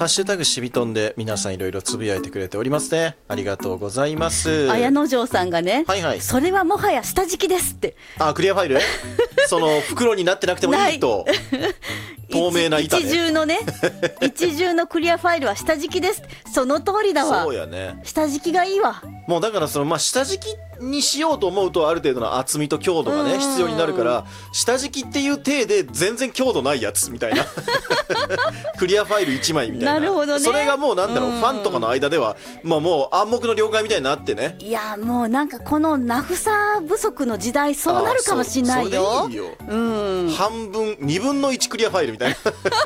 ハッシュタグしびとんで皆さんいろいろつぶやいてくれておりますね。ありがとうございます。 綾野城さんがね、 はいはい、 それはもはや下敷きですって。 クリアファイルその袋になってなくてもいいと透明な板ね、 一重のクリアファイルは下敷きです。その通りだわ。 そうやね、 下敷きがいいわ。 もうだから下敷きにしようと思うとある程度の厚みと強度がね必要になるから、下敷きっていう体で全然強度ないやつみたいなクリアファイル1枚みたいな。 なるほどね。 それがもうなんだろう、ファンとかの間ではもう暗黙の了解みたいになってね。 いやもうなんかこの名札不足の時代そうなるかもしれないよ。 それいいよ、半分2分の1クリアファイルみたいな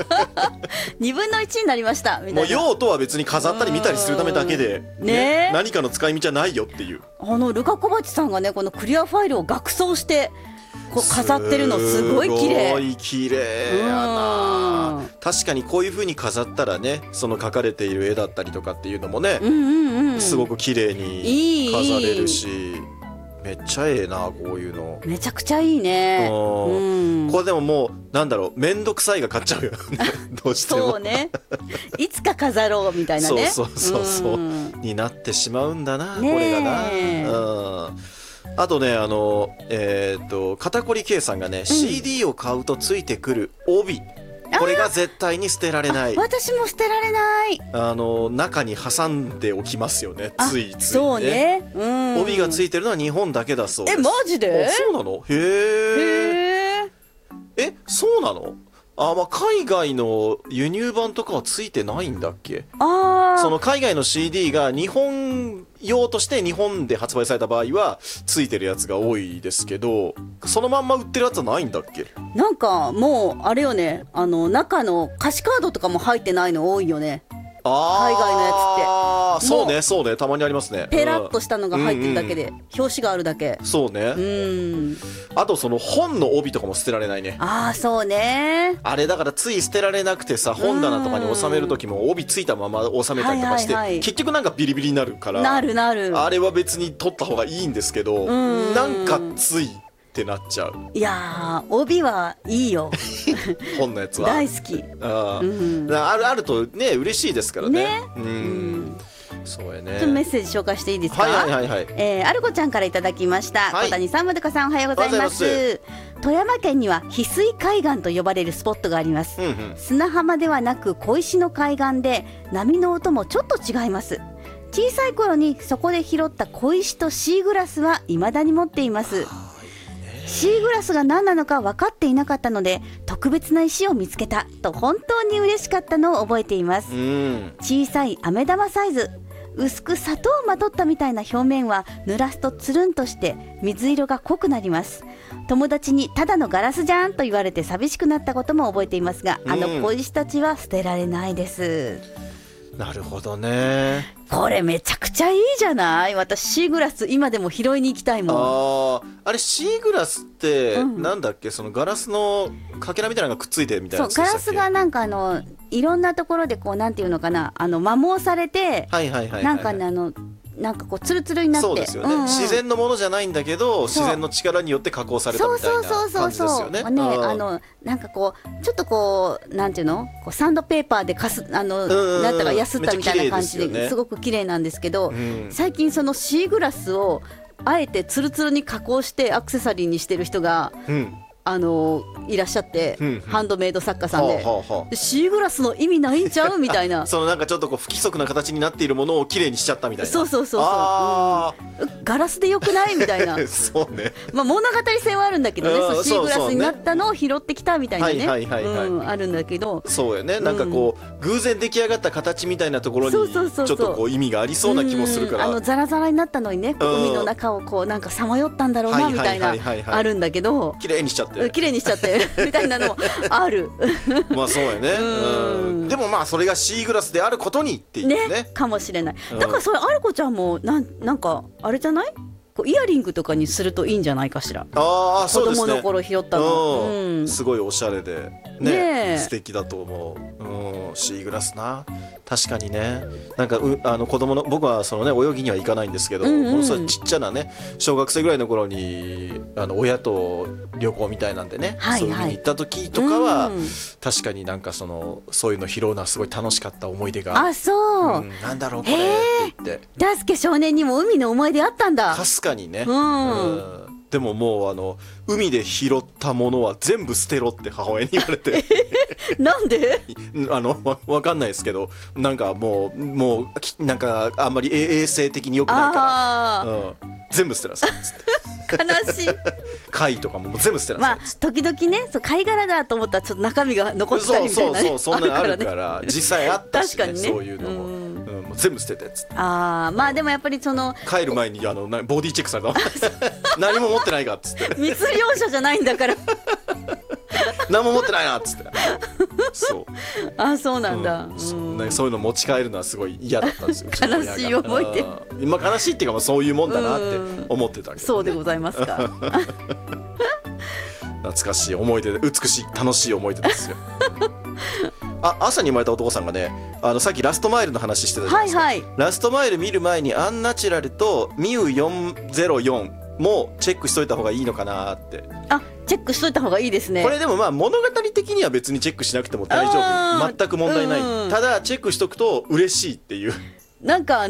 2分の1になりましたみたいな。 もう用途は別に飾ったり見たりするためだけで、ね、何かの使い道はないよっていう。 ルカ小鉢さんがねこのクリアファイルを額装してこう飾ってるのすごい綺麗。 すごい綺麗やな。確かにこういう風に飾ったらね、その描かれている絵だったりとかっていうのもね、すごく綺麗に飾れるし、めっちゃええな、こういうのめちゃくちゃいいね。 これでももうなんだろう、めんどくさいが勝っちゃうよどうしてもそうねいつか飾ろうみたいなねそうになってしまうんだな、これがな。あとね肩こり K さんがね、CD を買うとついてくる帯、これが絶対に捨てられない。 私も捨てられない。 中に挟んでおきますよね、ついついね。 そうね、 帯がついてるのは日本だけだそうです。 マジで？ そうなの？へえ。そうなの？海外の輸入版とかはついてないんだっけ？その海外の CD が日本用として日本で発売された場合はついてるやつが多いですけど、そのまんま売ってるやつはないんだっけ？ なんかもうあれよね、中の歌詞カードとかも入ってないの多いよね、海外のやつって。 そうね、たまにありますね。 ペラッとしたのが入ってるだけで、表紙があるだけ。 そうね。あとその本の帯とかも捨てられないね。 そうね。 あれだからつい捨てられなくてさ、本棚とかに収める時も帯ついたまま収めたりとかして、結局なんかビリビリになるから、 なるあれは別に取った方がいいんですけど、なんかついってなっちゃう。 いやー、帯はいいよ本のやつは大好き。 あるとね嬉しいですからね。そうやね。 ちょっとメッセージ紹介していいですか？あるこちゃんからいただきました。小谷さん、まどかさん、おはようございます。富山県には翡翠海岸と呼ばれるスポットがあります。砂浜ではなく小石の海岸で、波の音もちょっと違います。小さい頃にそこで拾った小石とシーグラスは未だに持っています。シーグラスが何なのか分かっていなかったので、特別な石を見つけたと本当に嬉しかったのを覚えています。小さい飴玉サイズ、薄く砂糖をまとったみたいな表面は濡らすとつるんとして水色が濃くなります。友達にただのガラスじゃんと言われて寂しくなったことも覚えていますが、小石たちは捨てられないです。 なるほどね。 これめちゃくちゃいいじゃない。私シーグラス今でも拾いに行きたいもん。 あれシーグラスってなんだっけ、そのガラスのかけらみたいなのがくっついてるみたいなやつでしたっけ？ そう、ガラスがなんかいろんなところでこうなんていうのかな、摩耗されて、なんかねなんかこうツルツルになって、 そうですよね、自然のものじゃないんだけど自然の力によって加工されたみたいな感じですよね。 なんかこうちょっとこうなんていうの、こうサンドペーパーでなんとかやすったみたいな感じですごく綺麗なんですけど、最近そのシーグラスをあえてツルツルに加工してアクセサリーにしてる人が、いらっしゃって、ハンドメイド作家さんで、シーグラスの意味ないんちゃうみたいなそのなんかちょっとこう不規則な形になっているものをきれいにしちゃったみたいな。 そうガラスでよくないみたいなそうね、 物語性はあるんだけどね、シーグラスになったのを拾ってきたみたいなね、あるんだけど、 そうやね、なんかこう偶然出来上がった形みたいなところにちょっとこう意味がありそうな気もするから、 ザラザラになったのにね、海の中をこうなんかさまよったんだろうなみたいなあるんだけど、 きれいにしちゃってみたいなのもあるそうやね。でもそれがシーグラスであることにっていうねかもしれない。だからそれあるこちゃんもなんかあれじゃない、こうイヤリングとかにするといいんじゃないかしら。 そうですね、 子供の頃拾ったの、 すごいおしゃれでね素敵だと思う。シーグラスな、確かにね。なんか子供の、僕はそのね泳ぎには行かないんですけど、ものすごいちっちゃなね小学生ぐらいの頃に親と旅行みたいなんでね、そういう風に行った時とかは、確かになんかそういうの拾うのはすごい楽しかった思い出が。 あ、そう、 なんだろうこれって言って。 大輔少年にも海の思い出あったんだ。 かすかにね。でももう海で拾ったものは全部捨てろって母親に言われてなんでわかんないですけど、なんかもうなんかあんまり衛生的に良くないから、全部捨てなさいっつって悲しい貝とかも全部捨てなさいっつって、 時々ね貝殻だと思ったらちょっと中身が残ったりみたいな、ね、 そんなのあるから実際あったし、ね、そういうのも。全部捨ててっつって。 まあでもやっぱり帰る前にボディチェックされた何も持ってないかっつって密漁者じゃないんだから何も持ってないなっつってそうそうなんだ、 そういうの持ち帰るのはすごい嫌だったんですよ悲しい思い出。 今悲しいっていうかそういうもんだなって思ってたけど、ね、 そうでございますか懐かしい思い出で、美しい楽しい思い出ですよ朝に生まれた男さんがね、さっきラストマイルの話してたじゃないですか、はいはい、ラストマイル見る前にアンナチュラルとミュー404もチェックしといた方がいいのかなって。 チェックしといた方がいいですね。 これでもまあ物語的には別にチェックしなくても大丈夫、全く問題ない、ただチェックしとくと嬉しいっていう。 なんか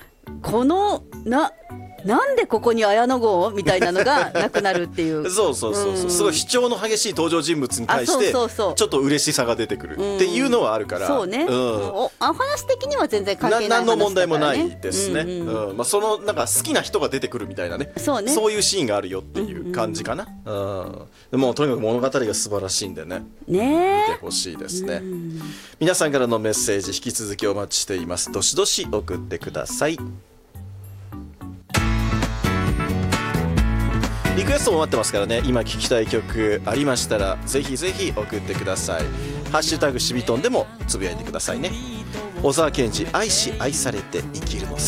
なんでここに綾野剛みたいなのがなくなるっていうそうすごい主張の激しい登場人物に対してちょっと嬉しさが出てくるっていうのはあるから、 そうね、お話的には全然関係ない話だからね、何の問題もないですね。なんか好きな人が出てくるみたいなね、そういうシーンがあるよっていう感じかな。でもとにかく物語が素晴らしいんでね、見てほしいですね。皆さんからのメッセージ引き続きお待ちしています。どしどし送ってください。リクエストも待ってますからね、今聴きたい曲ありましたらぜひぜひ送ってください。ハッシュタグしびとんでもつぶやいてくださいね。小沢健二、愛し愛されて生きるのさ。